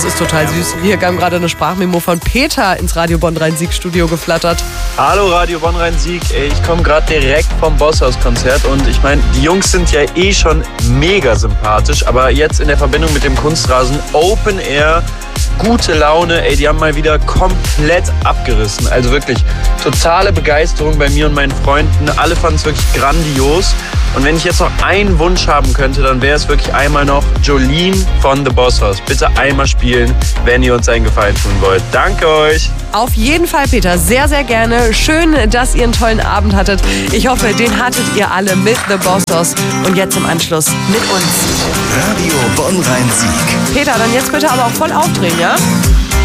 Es ist total süß. Hier kam gerade eine Sprachmemo von Peter ins Radio Bonn-Rhein-Sieg-Studio geflattert. Hallo Radio Bonn-Rhein-Sieg. Ich komme gerade direkt vom Bosshaus-Konzert und ich meine, die Jungs sind ja eh schon mega sympathisch, aber jetzt in der Verbindung mit dem Kunstrasen Open Air, gute Laune, die haben mal wieder komplett abgerissen. Also wirklich totale Begeisterung bei mir und meinen Freunden. Alle fanden es wirklich grandios. Und wenn ich jetzt noch einen Wunsch haben könnte, dann wäre es wirklich einmal noch Jolene von The Bosshaus. Bitte einmal spielen, wenn ihr uns einen Gefallen tun wollt. Danke euch. Auf jeden Fall, Peter, sehr, sehr gerne. Schön, dass ihr einen tollen Abend hattet. Ich hoffe, den hattet ihr alle mit The Bosshaus. Und jetzt im Anschluss mit uns. Radio Bonn-Rhein-Sieg. Peter, dann jetzt bitte aber auch voll aufdrehen, ja?